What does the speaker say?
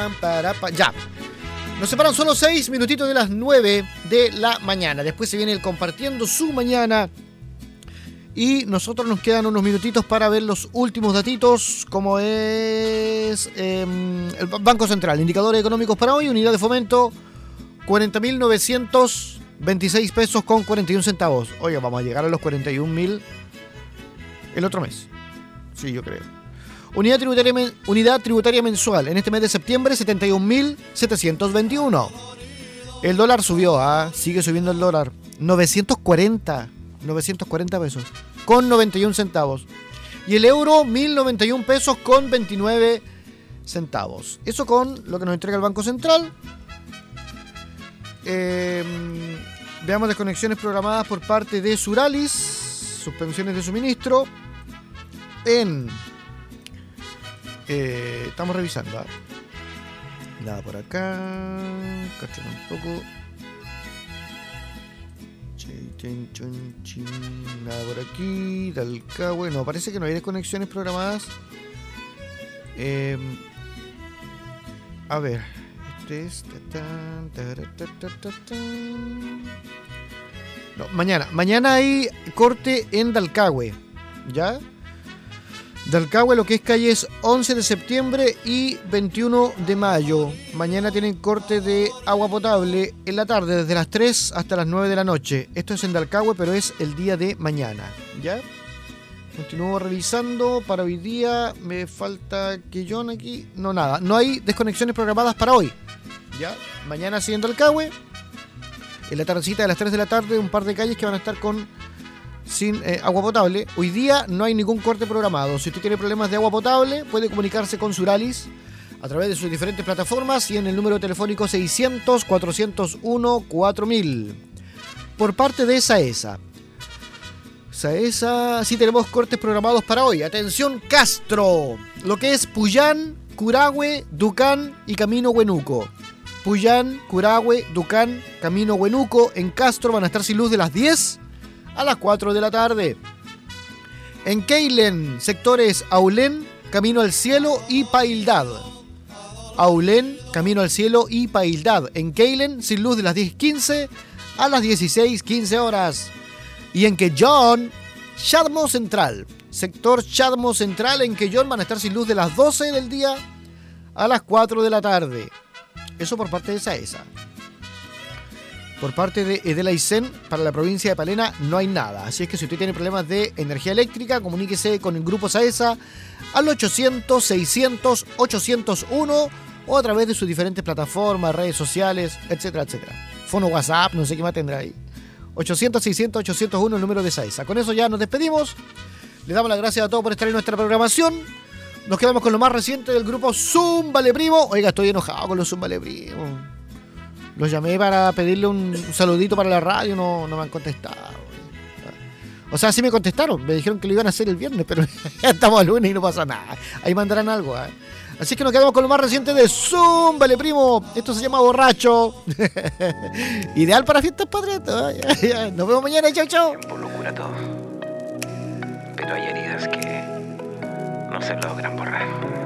Ya. Nos separan solo 6 minutitos de las 9 de la mañana. Después se viene el Compartiendo su Mañana. Y nosotros nos quedan unos minutitos para ver los últimos datitos, como es el Banco Central. Indicadores económicos para hoy. Unidad de fomento, 40.926 pesos con 41 centavos. Oiga, vamos a llegar a los 41.000 el otro mes. Sí, yo creo. Unidad tributaria mensual. En este mes de septiembre, 71.721. El dólar subió. Sigue subiendo el dólar. 940 pesos con 91 centavos. Y el euro, 1.091 pesos con 29 centavos. Eso con lo que nos entrega el Banco Central. Veamos desconexiones programadas por parte de Suralis. Suspensiones de suministro. Estamos revisando. Nada por acá. Cachan un poco. Nada por aquí. Dalcahue. No, parece que no hay desconexiones programadas. A ver. Este es. No, mañana hay corte en Dalcahue. ¿Ya? Dalcahue, lo que es calles 11 de septiembre y 21 de mayo. Mañana tienen corte de agua potable en la tarde, desde las 3 hasta las 9 de la noche. Esto es en Dalcahue, pero es el día de mañana. ¿Ya? Continúo revisando. Para hoy día me falta Quillón aquí. No, nada. No hay desconexiones programadas para hoy. ¿Ya? Mañana sí en Dalcahue. En la tardecita de las 3 de la tarde, un par de calles que van a estar sin agua potable. Hoy día no hay ningún corte programado. Si usted tiene problemas de agua potable, puede comunicarse con Suralis a través de sus diferentes plataformas y en el número telefónico 600-401-4000. Por parte de SAESA, sí tenemos cortes programados para hoy. Atención, Castro, lo que es Puyán, Curahue, Ducán y Camino Huenuco. Puyán, Curahue, Ducán, Camino Huenuco en Castro van a estar sin luz de las 10 a las 4 de la tarde. En Keilen, sectores Aulén, Camino al Cielo y Paildad. Aulén, Camino al Cielo y Paildad. En Keilen, sin luz de las 10:15 a las 16:15 horas. Y en Quellón, Chadmo Central. Sector Chadmo Central en Quellón van a estar sin luz de las 12 del día a las 4 de la tarde. Eso por parte de SAESA. Por parte de Edela Aysén, para la provincia de Palena no hay nada. Así es que si usted tiene problemas de energía eléctrica, comuníquese con el grupo SAESA al 800-600-801 o a través de sus diferentes plataformas, redes sociales, etcétera, etcétera. Fono WhatsApp, no sé qué más tendrá ahí. 800-600-801, el número de SAESA. Con eso ya nos despedimos. Les damos las gracias a todos por estar en nuestra programación. Nos quedamos con lo más reciente del grupo Zúmbale Primo. Oiga, estoy enojado con los Zúmbale Primo. Los llamé para pedirle un saludito para la radio, no me han contestado. O sea, sí me contestaron, me dijeron que lo iban a hacer el viernes, pero ya estamos al lunes y no pasa nada. Ahí mandarán algo. Así que nos quedamos con lo más reciente de Zúmbale Primo. Esto se llama Borracho. Ideal para fiestas patrias. Nos vemos mañana, chau, chau. El tiempo lo cura todo, pero hay heridas que no se logran borrar.